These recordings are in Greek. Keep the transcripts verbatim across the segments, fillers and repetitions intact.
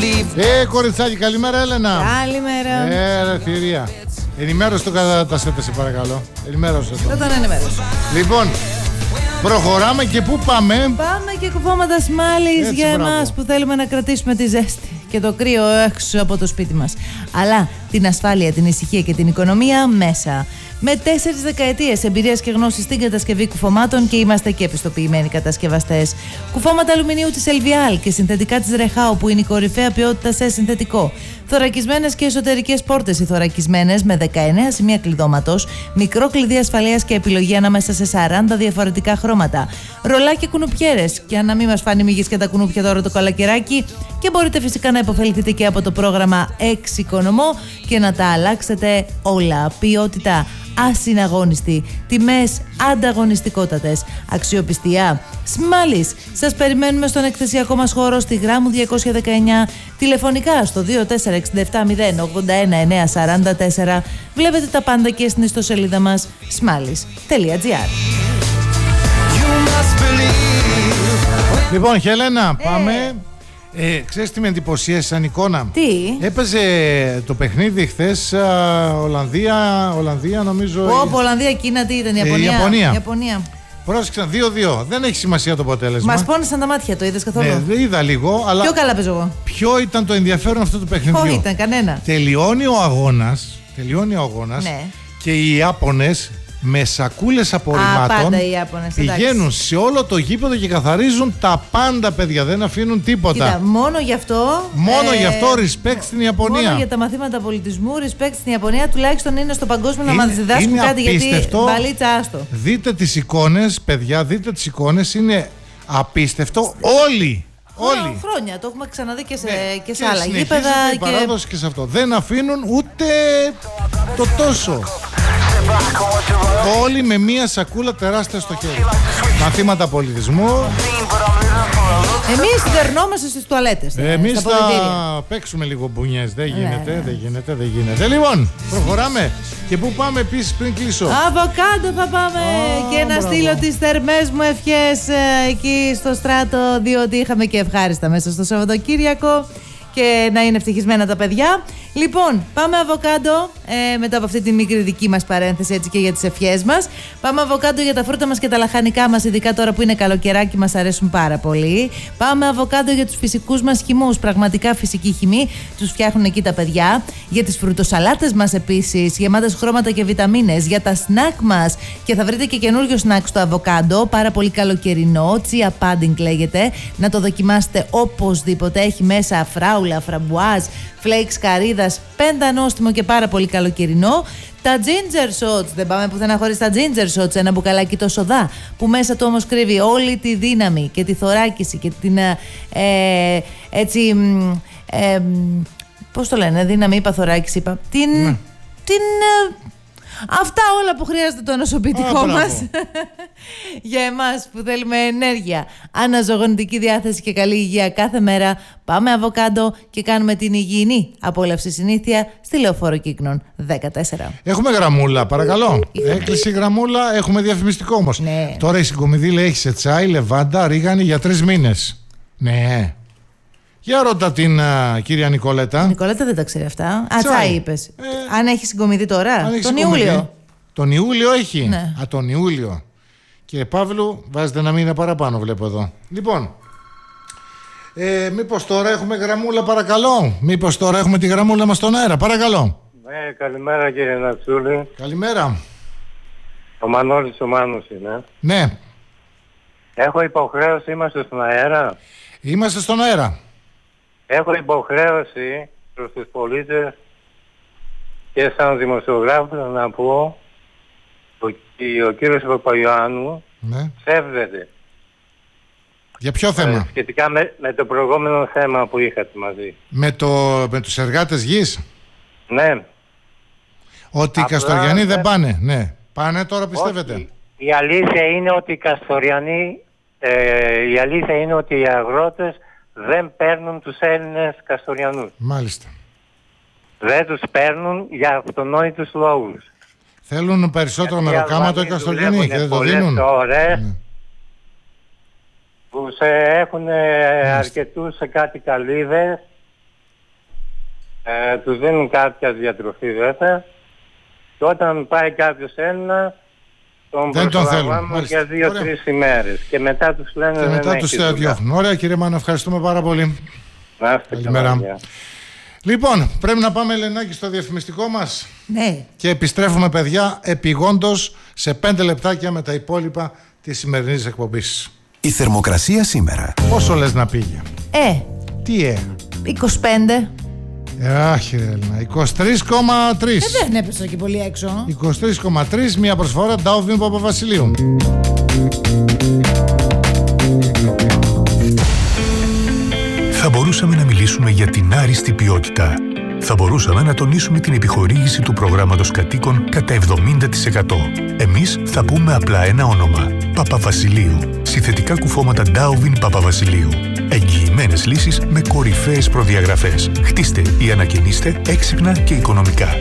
Ε, κοριτσάκι, καλημέρα, Έλενα. Καλημέρα. Ε, ρε, θηρία. Ενημέρωσε το κατά τα σέπε, σε παρακαλώ. Ενημέρωσε το. Δεν τον ενημέρωσε. Λοιπόν, προχωράμε και πού πάμε? Πάμε και κουφώματα σμάλης για εμάς που θέλουμε να κρατήσουμε τη ζέστη και το κρύο έξω από το σπίτι μας. Αλλά την ασφάλεια, την ησυχία και την οικονομία μέσα. Με τέσσερις δεκαετίες εμπειρίας και γνώσης στην κατασκευή κουφωμάτων και είμαστε και επιστοποιημένοι κατασκευαστές. Κουφώματα αλουμινίου της Ελβιάλ και συνθετικά της Ρεχάου που είναι η κορυφαία ποιότητα σε συνθετικό. Θωρακισμένες και εσωτερικές πόρτες οι θωρακισμένες με δεκαεννέα σημεία κλειδώματος, μικρό κλειδί ασφαλείας και επιλογή ανάμεσα σε σαράντα διαφορετικά χρώματα. Ρολά και κουνουπιέρες. Και αν να μην μας φάνει μύγης και τα κουνούπια τώρα το καλακεράκι. Και μπορείτε φυσικά να υποφεληθείτε και από το πρόγραμμα Εξοικονομώ και να τα αλλάξετε όλα. Ποιότητα ασυναγώνιστη, τιμές ανταγωνιστικότατες, αξιοπιστία. Σμάλης, σας περιμένουμε στον εκθεσιακό μας χώρο στη Γράμμου διακόσια δεκαεννιά, τηλεφωνικά στο δύο τέσσερα έξι επτά μηδέν ογδόντα ένα εννιακόσια σαράντα τέσσερα. Βλέπετε τα πάντα και στην ιστοσελίδα μας σμάλης τελεία τζι άρ. Λοιπόν, Χέλενα, ε. πάμε. Ε, ξέρεις τι με εντυπωσίασε σαν εικόνα? Τι? Έπαιζε το παιχνίδι χθες Ολλανδία, Ολλανδία νομίζω. Ω, Ολλανδία, Κίνα, τι ήταν, Ιαπωνία. Ε, Ιαπωνία. Ιαπωνία. Πρόσεξα, δύο δύο. Δεν έχει σημασία το αποτέλεσμα. Μας πόνεσαν τα μάτια, το είδες καθόλου? Ναι, δεν είδα λίγο, αλλά. Πιο καλά παίζω εγώ. Ποιο ήταν το ενδιαφέρον αυτού του παιχνιδιού? Ποιο ήταν, κανένα. Τελειώνει ο αγώνας, τελειώνει ο αγώνας Ναι. και οι Ιάπωνες με σακούλες απορριμμάτων Α, πάντα οι Ιάπωνες, πηγαίνουν εντάξει. σε όλο το γήπεδο και καθαρίζουν τα πάντα, παιδιά. Δεν αφήνουν τίποτα. Κοίτα, μόνο γι' αυτό. Μόνο ε, γι' αυτό respect στην Ιαπωνία. Μόνο για τα μαθήματα πολιτισμού, respect στην Ιαπωνία, τουλάχιστον είναι στο παγκόσμιο να Είναι- μας διδάσκουν είναι κάτι. απίστευτο. Γιατί μπαλίτσα, άστο. Δείτε τις εικόνες, παιδιά, δείτε τις εικόνες. Είναι απίστευτο. Όλοι. Όλοι. Χρόνια, το έχουμε ξαναδεί και σε, Ναι, και σε και άλλα συνεχίζεται γήπεδα. η παράδοση και σε αυτό. Δεν αφήνουν ούτε το τόσο. Όλοι με μία σακούλα τεράστια στο χέρι. Μαθήματα πολιτισμού. Εμείς δερνόμαστε στις τουαλέτες. ε, Εμείς στα θα ποδητήρια. παίξουμε λίγο μπουνιές. Δεν γίνεται, ναι. δεν γίνεται, δεν γίνεται. Λοιπόν, προχωράμε. Και πού πάμε επίσης πριν κλείσω? Αβοκάντο θα πάμε Α, και να μπράβο. στείλω τις θερμές μου ευχές ε, εκεί στο Στράτο, διότι είχαμε και ευχάριστα μέσα στο Σαββατοκύριακο και να είναι ευτυχισμένα τα παιδιά. Λοιπόν, πάμε αβοκάντο ε, μετά από αυτή τη μικρή δική μας παρένθεση, έτσι, και για τις ευχές μας. Πάμε αβοκάντο για τα φρούτα μας και τα λαχανικά μας, ειδικά τώρα που είναι καλοκαιράκι, μας αρέσουν πάρα πολύ. Πάμε αβοκάντο για τους φυσικούς μας χυμούς, πραγματικά φυσική χυμή, τους φτιάχνουν εκεί τα παιδιά. Για τις φρουτοσαλάτες μας επίσης, γεμάτες χρώματα και βιταμίνες. Για τα σνακ μας, και θα βρείτε και καινούριο σνακ στο αβοκάντο, πάρα πολύ καλοκαιρινό, τσία pudding λέγεται. Να το δοκιμάσετε οπωσδήποτε. Έχει μέσα φράουλα, φραμπουάζ, φλέικς καρύδας, πέντα νόστιμο και πάρα πολύ καλοκαιρινό. Τα ginger shots, δεν πάμε πουθενά χωρίς τα ginger shots, ένα μπουκαλάκι το σοδά, που μέσα του όμως κρύβει όλη τη δύναμη και τη θωράκιση και την ε, ε, έτσι, ε, πώς το λένε, δύναμη είπα, θωράκιση είπα, την, Ναι. την ε, αυτά όλα που χρειάζεται το νοσοποιητικό Α, μας για εμάς που θέλουμε ενέργεια, αναζωογονητική διάθεση και καλή υγεία κάθε μέρα. Πάμε αβοκάντο και κάνουμε την υγιεινή απόλαυση συνήθεια στη Λεωφόρο Κύκνων δεκατέσσερα. Έχουμε γραμμούλα, παρακαλώ. Έκλεισε η γραμμούλα, έχουμε διαφημιστικό όμως. Ναι. Τώρα η συγκομιδή λέει έχει σε τσάι, λεβάντα, ρίγανη για τρεις μήνες. Ναι. Για ρώτα την α, κυρία Νικολέτα. Νικολέτα δεν τα ξέρει αυτά. Α, Τσάι. τσάι είπες. Ε, Αν έχει συγκομιδή τώρα, Αν έχει τον συγκομιδή. Ιούλιο. Τον Ιούλιο έχει. Ναι. Α, τον Ιούλιο. Κύριε Παύλου, βάζετε ένα μήνα παραπάνω, βλέπω εδώ. Λοιπόν, ε, μήπως τώρα έχουμε γραμμούλα, παρακαλώ. Μήπως τώρα έχουμε τη γραμμούλα μας στον αέρα, παρακαλώ. Ναι, καλημέρα κύριε Νατσούλη. Καλημέρα. Ο Μανώλης ο Μάνος είναι. Ναι, Έχω υποχρέωση, είμαστε στον αέρα. είμαστε στον αέρα. Έχω υποχρέωση προς τους πολίτες και σαν δημοσιογράφος να πω ότι ο κύριος Παπαϊωάννου Ναι. ψεύδεται Για ποιο θέμα? ε, σχετικά με, με το προηγούμενο θέμα που είχατε μαζί. Με, το, με τους εργάτες γης. Ναι. Ότι οι Απλά Καστοριανοί δεν δεν- πάνε. Ναι. Πάνε τώρα, πιστεύετε? Όχι. Η αλήθεια είναι ότι οι Καστοριανοί, ε, η αλήθεια είναι ότι οι αγρότες δεν παίρνουν τους Έλληνες Καστοριανούς. Μάλιστα. Δεν τους παίρνουν για αυτονόητους λόγους. Θέλουν περισσότερο Γιατί οι μεροκάματο οι Αλβανοί Καστοριανοί και δεν το πολλές δίνουν. ώρες Ναι. που σε έχουν ε, αρκετούς σε κάτι καλύβες ε, τους δίνουν κάποια διατροφή βέβαια και όταν πάει κάποιος Έλληνας τον προσλαμβάνουν για δύο-τρεις ημέρες και μετά τους λένε και δεν μετά έχει τους δουλειά. διώχνουν. Ωραία κύριε Μάνο, ευχαριστούμε πάρα πολύ. Να είστε Καλημέρα. καλά. Λοιπόν, πρέπει να πάμε Ελενάκη στο διαφημιστικό μας. Ναι. Και επιστρέφουμε παιδιά επιγόντως σε πέντε λεπτάκια με τα υπόλοιπα της σημερινής εκπομπής. Η θερμοκρασία σήμερα. Πόσο λες να πήγε? Ε, Τι ε? είκοσι πέντε. Ε, άχι ρε Έλληνα, είκοσι τρία κόμμα τρία. Ε, δεν έπεσα και πολύ έξω. είκοσι τρία κόμμα τρία, μια προσφορά Dow Vin Παπαβασιλείου. Θα μπορούσαμε να μιλήσουμε για την άριστη ποιότητα. Θα μπορούσαμε να τονίσουμε την επιχορήγηση του προγράμματος κατοίκων κατά εβδομήντα τοις εκατό. Εμείς θα πούμε απλά ένα όνομα. Παπαβασιλείου. Συνθετικά κουφώματα Dow Vin Παπαβασιλείου. Εγγυημένες λύσεις με κορυφαίες προδιαγραφές. Χτίστε ή ανακαινίστε έξυπνα και οικονομικά.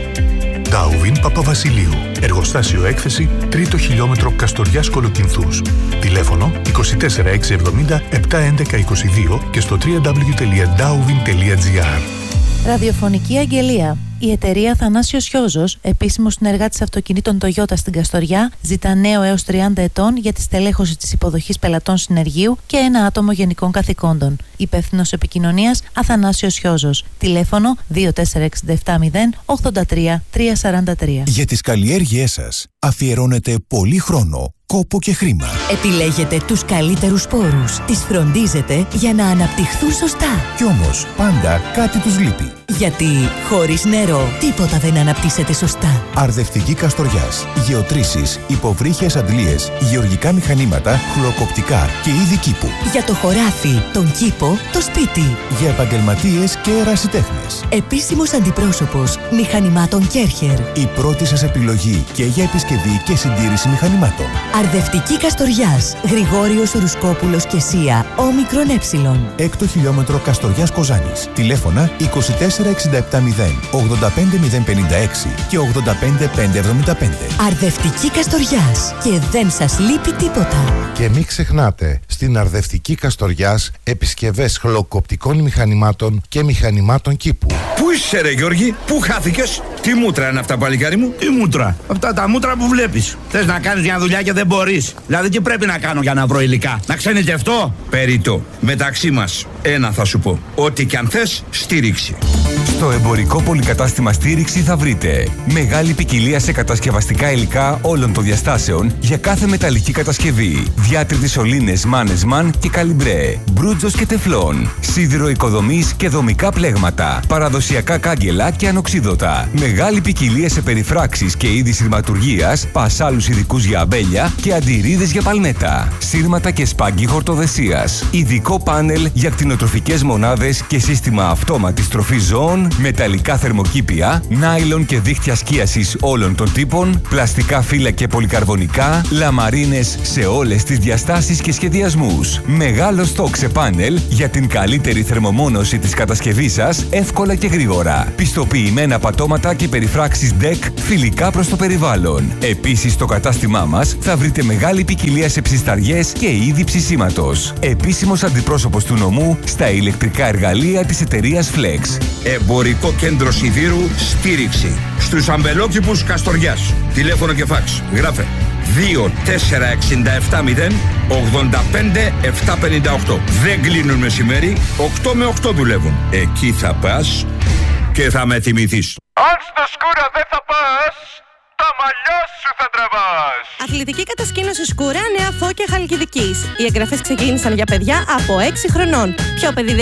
Dow Vin Παπαβασιλείου. Εργοστάσιο έκθεση, τρίτο χιλιόμετρο Καστοριάς Κολοκυνθούς. Τηλέφωνο είκοσι τέσσερα εξακόσια εβδομήντα επτακόσια έντεκα είκοσι δύο και στο double-u double-u double-u τελεία dowvin τελεία gr. Ραδιοφωνική αγγελία. Η εταιρεία Θανάσιος Χιόζος, επίσημος συνεργάτης αυτοκινήτων Toyota στην Καστοριά, ζητά νέο έως τριάντα ετών για τη στελέχωση της υποδοχής πελατών συνεργείου και ένα άτομο γενικών καθηκόντων. Υπεύθυνος επικοινωνίας Αθανάσιος Χιόζος. Τηλέφωνο δύο τέσσερα έξι επτά μηδέν ογδόντα τρία τριακόσια σαράντα τρία. Για τις καλλιέργειές σας αφιερώνετε πολύ χρόνο, κόπο και χρήμα. Επιλέγετε τους καλύτερους σπόρους, τις φροντίζετε για να αναπτυχθούν σωστά. Κι όμως πάντα κάτι τους λείπει. Γιατί χωρίς νερό τίποτα δεν αναπτύσσεται σωστά. Αρδευτική Καστοριάς. Γεωτρήσεις, υποβρύχιες αντλίες, γεωργικά μηχανήματα, χλωκοπτικά και είδη κήπου. Για το χωράφι, τον κήπο, το σπίτι. Για επαγγελματίες και ερασιτέχνες. Επίσημος αντιπρόσωπος μηχανημάτων Κέρχερ. Η πρώτη σας επιλογή και για επισκευή και συντήρηση μηχανημάτων. Αρδευτική Καστοριάς. Γρηγόριος Ρουσκόπουλος και Σία. Όμικρον Έψιλον. Έκτο χιλιόμετρο Καστοριάς Κοζάνης. Τηλέφωνα είκοσι τέσσερα εξήντα επτά μηδέν ογδόντα πέντε μηδέν πενήντα έξι και ογδόντα πέντε πεντακόσια εβδομήντα πέντε. Αρδευτική Καστοριάς. Και δεν σας λείπει τίποτα. Και μην ξεχνάτε, στην Αρδευτική Καστοριάς επισκευές χλωκοπτικών μηχανημάτων και μηχανημάτων κήπου. Πού είσαι ρε Γιώργη, πού χάθηκες? Τι μούτρα είναι αυτά παλικάρι μου? Τι μούτρα? Αυτά τα μούτρα που βλέπεις. Θες να κάνεις μια δουλειά και δεν μπορείς. Δηλαδή τι πρέπει να κάνω για να βρω υλικά? Να ξενιτευτώ? Περιττό. Μεταξύ μας, ένα θα σου πω. Ό,τι κι αν θες, στήριξη. Στο εμπορικό πολυκατάστημα Στήριξη θα βρείτε μεγάλη ποικιλία σε κατασκευαστικά υλικά όλων των διαστάσεων για κάθε μεταλλική κατασκευή. Διάτριτες σωλήνες Mannesmann και Καλιμπρέ, μπρούτζος και τεφλόν, σίδηρο οικοδομής και δομικά πλέγματα, παραδοσιακά κάγκελα και ανοξίδωτα. Μεγάλη ποικιλία σε περιφράξεις και είδη σειρματουργίας, πασάλους ειδικούς για αμπέλια και αντιρρίδες για παλμέτα, σύρματα και σπάγκι χορτοδεσίας. Ειδικό πάνελ για κτηνοτροφικές μονάδες και σύστημα αυτόματης τροφής ζώων, μεταλλικά θερμοκήπια, νάιλον και δίχτυα σκίασης όλων των τύπων, πλαστικά φύλλα και πολυκαρβονικά, λαμαρίνες σε όλες τις διαστάσεις και σχεδιασμούς. Μεγάλο στόκ σε πάνελ για την καλύτερη θερμομόνωση της κατασκευής σας, εύκολα και γρήγορα. Πιστοποιημένα πατώματα και περιφράξεις ντεκ φιλικά προς το περιβάλλον. Επίσης στο κατάστημά μας θα βρείτε μεγάλη ποικιλία σε ψισταριές και είδη ψησίματος. Επίσημος αντιπρόσωπος του νομού στα ηλεκτρικά εργαλεία της εταιρείας Flex. Εμπορικό κέντρο σιδήρου Στήριξη. Στους αμπελόκηπους Καστοριάς. Τηλέφωνο και φάξ. Γράφε δύο τέσσερα εξήντα επτά μηδέν ογδόντα πέντε επτακόσια πενήντα οκτώ. Δεν κλείνουν μεσημέρι, οκτώ με οκτώ δουλεύουν. Εκεί θα πας και θα με θυμηθείς. Αν στο Σκούρα δεν θα πας, τα μαλλιά σου θα τραβάς. Αθλητική κατασκήνωση Σκούρα, Νέα Φώκια Χαλκιδικής. Οι εγγραφές ξεκίνησαν για παιδιά από έξι χρονών. Πιο παιδί